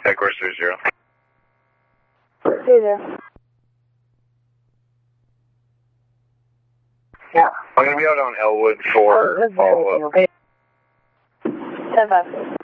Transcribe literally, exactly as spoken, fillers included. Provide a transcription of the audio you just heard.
Hey, course three zero. Hey there. Yeah. I'm going to be out on Elwood for Oh, follow-up. ten five.